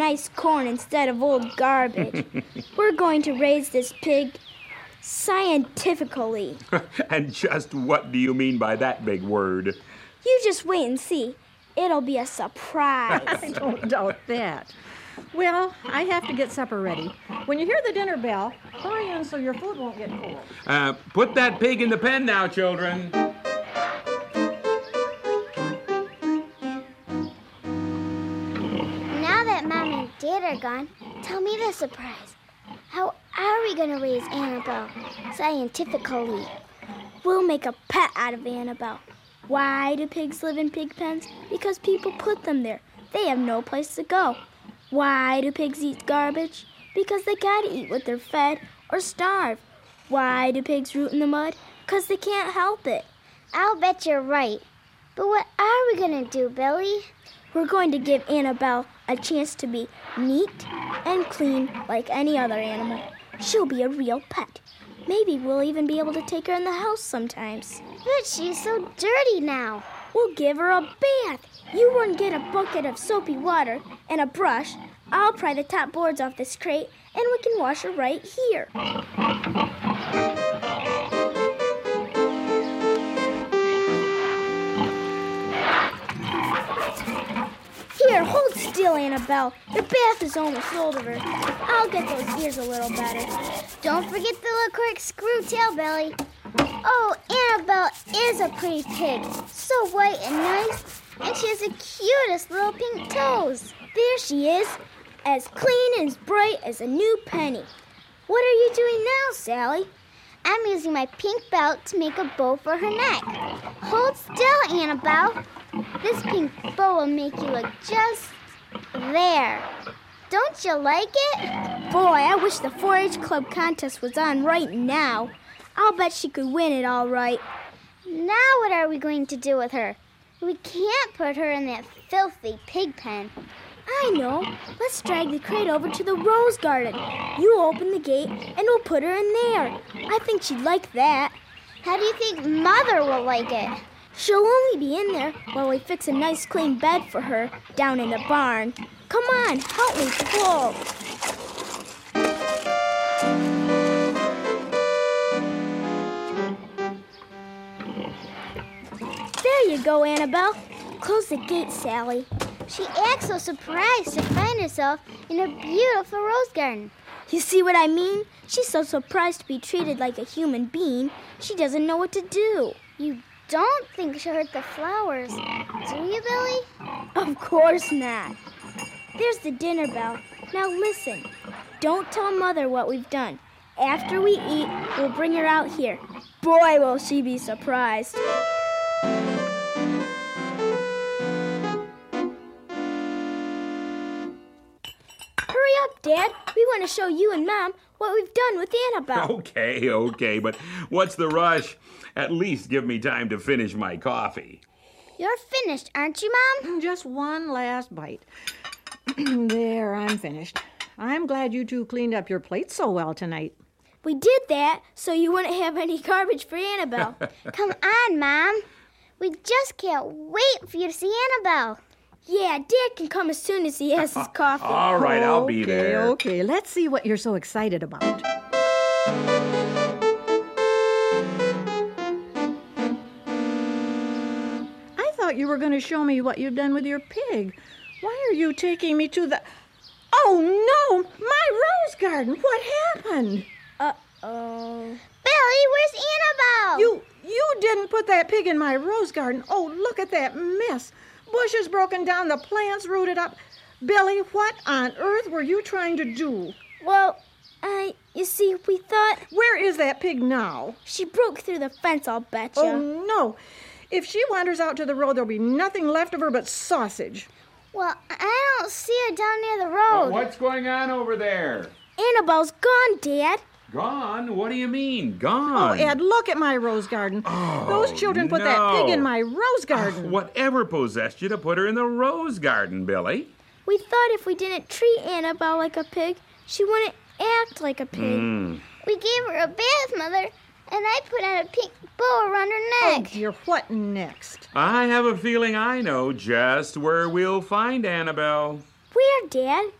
nice corn instead of old garbage. We're going to raise this pig scientifically. And just what do you mean by that big word? You just wait and see. It'll be a surprise. I don't doubt that. Well, I have to get supper ready. When you hear the dinner bell, hurry in so your food won't get cold. Put that pig in the pen now, children. Now that Mom and Dad are gone, tell me the surprise. How are we going to raise Annabelle scientifically? We'll make a pet out of Annabelle. Why do pigs live in pig pens? Because people put them there. They have no place to go. Why do pigs eat garbage? Because they gotta eat what they're fed or starve. Why do pigs root in the mud? Because they can't help it. I'll bet you're right. But what are we going to do, Billy? We're going to give Annabelle a chance to be neat and clean like any other animal. She'll be a real pet. Maybe we'll even be able to take her in the house sometimes. But she's so dirty now. We'll give her a bath. You run get a bucket of soapy water and a brush. I'll pry the top boards off this crate, and we can wash her right here. Here, hold still, Annabelle. The bath is almost over. I'll get those ears a little better. Don't forget the little corkscrew tail, Billy. Oh, Annabelle is a pretty pig. So white and nice. And she has the cutest little pink toes. There she is, as clean and as bright as a new penny. What are you doing now, Sally? I'm using my pink belt to make a bow for her neck. Hold still, Annabelle. This pink bow will make you look just there. Don't you like it? Boy, I wish the 4-H Club contest was on right now. I'll bet she could win it all right. Now what are we going to do with her? We can't put her in that filthy pig pen. I know. Let's drag the crate over to the rose garden. You open the gate and we'll put her in there. I think she'd like that. How do you think Mother will like it? She'll only be in there while we fix a nice clean bed for her down in the barn. Come on, help me pull. There you go, Annabelle. Close the gate, Sally. She acts so surprised to find herself in a beautiful rose garden. You see what I mean? She's so surprised to be treated like a human being, she doesn't know what to do. You don't think she'll hurt the flowers, do you, Billy? Of course not. There's the dinner bell. Now listen. Don't tell Mother what we've done. After we eat, we'll bring her out here. Boy, will she be surprised. Hurry up, Dad. We want to show you and Mom what we've done with Annabelle. Okay, but what's the rush? At least give me time to finish my coffee. You're finished, aren't you, Mom? Just one last bite. There, I'm finished. I'm glad you two cleaned up your plates so well tonight. We did that so you wouldn't have any garbage for Annabelle. Come on, Mom. We just can't wait for you to see Annabelle. Yeah, Dad can come as soon as he has his coffee. All right, I'll be there. Okay, let's see what you're so excited about. I thought you were going to show me what you've done with your pig. Why are you taking me to the... Oh, no! My rose garden! What happened? Uh-oh. Billy, where's Annabelle? You didn't put that pig in my rose garden. Oh, look at that mess. Bushes broken down, the plants rooted up. Billy, what on earth were you trying to do? Well, you see, we thought... Where is that pig now? She broke through the fence, I'll betcha. Oh, no. If she wanders out to the road, there'll be nothing left of her but sausage. Well, I don't see her down near the road. What's going on over there? Annabelle's gone, Dad. Gone? What do you mean, Oh, gone? Ed, look at my rose garden. Oh, Those children put that pig in my rose garden. Whatever possessed you to put her in the rose garden, Billy? We thought if we didn't treat Annabelle like a pig, she wouldn't act like a pig. We gave her a bath, Mother, and I put on a pink bow around her neck. Oh, dear, what next? I have a feeling I know just where we'll find Annabelle. Where, Dad?